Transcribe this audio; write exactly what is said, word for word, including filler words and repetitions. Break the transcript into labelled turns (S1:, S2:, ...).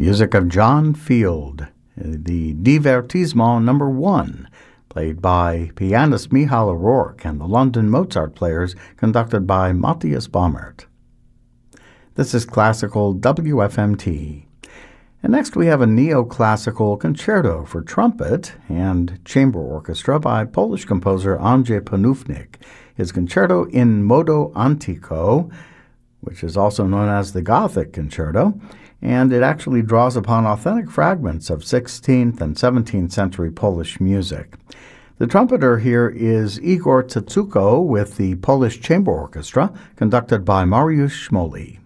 S1: Music of John Field, the Divertissement number one, played by pianist Michal O'Rourke and the London Mozart Players, conducted by Matthias Baumert. This is Classical W F M T. And next we have a neoclassical concerto for trumpet and chamber orchestra by Polish composer Andrzej Panufnik. His concerto in modo antico, which is also known as the Gothic Concerto, and it actually draws upon authentic fragments of sixteenth and seventeenth century Polish music. The trumpeter here is Igor Tsutsuko with the Polish Chamber Orchestra, conducted by Mariusz Szmoli.